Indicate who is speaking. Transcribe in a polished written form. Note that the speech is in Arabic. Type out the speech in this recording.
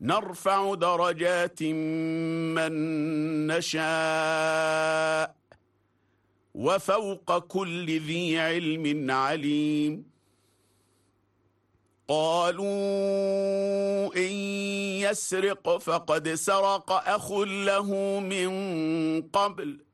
Speaker 1: نرفع درجات من نشاء وفوق كل ذي علم عليم. قالوا إن يسرق فقد سرق أخ له من قبل